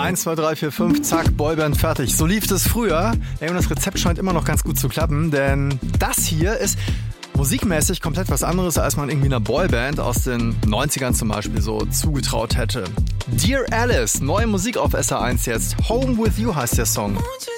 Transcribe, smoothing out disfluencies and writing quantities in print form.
1, 2, 3, 4, 5, zack, Boyband fertig. So lief es früher. Und das Rezept scheint immer noch ganz gut zu klappen, denn das hier ist musikmäßig komplett was anderes, als man irgendwie einer Boyband aus den 90ern zum Beispiel so zugetraut hätte. Dear Alice, neue Musik auf SR1 jetzt. Home With You heißt der Song. Won't